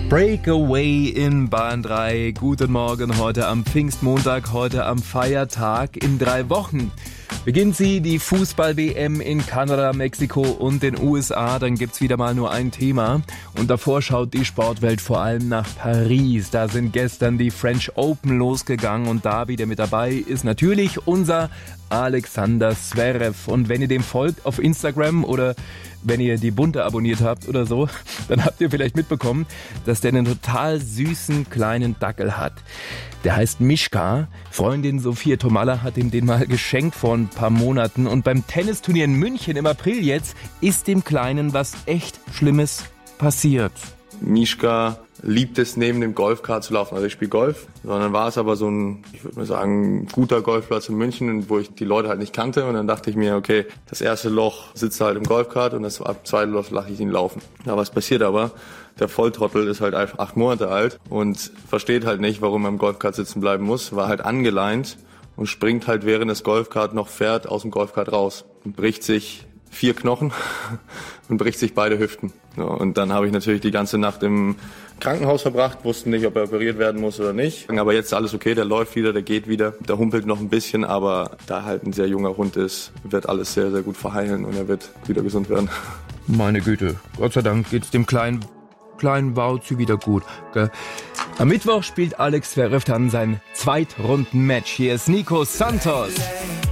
Breakaway in Bahn 3. Guten Morgen, heute am Pfingstmontag, heute am Feiertag. In 3 Wochen beginnt die Fußball-WM in Kanada, Mexiko und den USA. Dann gibt's wieder mal nur ein Thema. Und davor schaut die Sportwelt vor allem nach Paris. Da sind gestern die French Open losgegangen und da wieder mit dabei ist natürlich unser Alexander Zverev. Und wenn ihr dem folgt auf Instagram oder wenn ihr die Bunte abonniert habt oder so, dann habt ihr vielleicht mitbekommen, dass der einen total süßen kleinen Dackel hat. Der heißt Mischka. Freundin Sophia Tomalla hat ihm den mal geschenkt vor ein paar Monaten. Und beim Tennisturnier in München im April jetzt ist dem Kleinen was echt Schlimmes passiert. Mischka liebt es, neben dem Golfkart zu laufen. Also ich spiele Golf. Dann war es aber so ein, ich würde mal sagen, guter Golfplatz in München, wo ich die Leute halt nicht kannte. Und dann dachte ich mir, okay, das erste Loch sitzt halt im Golfkart und das zweite Loch lasse ich ihn laufen. Ja, was passiert aber? Der Volltrottel ist halt einfach 8 Monate alt und versteht halt nicht, warum er im Golfkart sitzen bleiben muss. War halt angeleint und springt halt, während das Golfkart noch fährt, aus dem Golfkart raus und bricht sich 4 Knochen und bricht sich beide Hüften. Ja, und dann habe ich natürlich die ganze Nacht im Krankenhaus verbracht, wussten nicht, ob er operiert werden muss oder nicht. Aber jetzt ist alles okay, der läuft wieder, der geht wieder, der humpelt noch ein bisschen, aber da halt ein sehr junger Hund ist, wird alles sehr, sehr gut verheilen und er wird wieder gesund werden. Meine Güte, Gott sei Dank geht's dem kleinen Bauzi wieder gut. Gell? Am Mittwoch spielt Alex Zverev dann sein Zweitrunden-Match. Hier ist Nico Santos.